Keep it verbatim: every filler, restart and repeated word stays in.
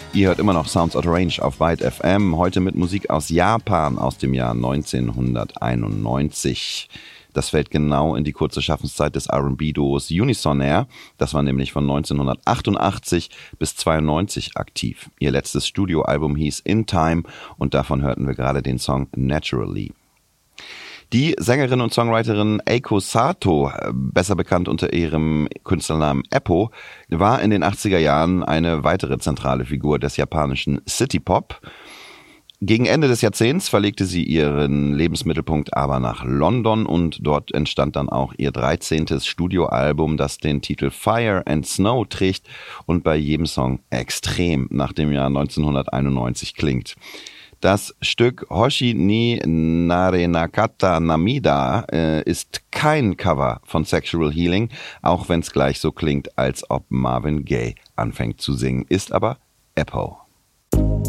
Ihr hört immer noch Sounds Out of Range auf Byte F M, heute mit Musik aus Japan aus dem Jahr neunzehnhunderteinundneunzig. Das fällt genau in die kurze Schaffenszeit des R and B-Duos Unisonaire. Das war nämlich von neunzehnhundertachtundachtzig bis zweiundneunzig aktiv. Ihr letztes Studioalbum hieß In Time und davon hörten wir gerade den Song Naturally. Die Sängerin und Songwriterin Eiko Sato, besser bekannt unter ihrem Künstlernamen Eppo, war in den achtziger Jahren eine weitere zentrale Figur des japanischen City-Pop. Gegen Ende des Jahrzehnts verlegte sie ihren Lebensmittelpunkt aber nach London und dort entstand dann auch ihr dreizehntes Studioalbum, das den Titel Fire and Snow trägt und bei jedem Song extrem nach dem Jahr neunzehnhunderteinundneunzig klingt. Das Stück Hoshi ni Narenakata Namida äh, ist kein Cover von Sexual Healing, auch wenn es gleich so klingt, als ob Marvin Gaye anfängt zu singen, ist aber Eppo.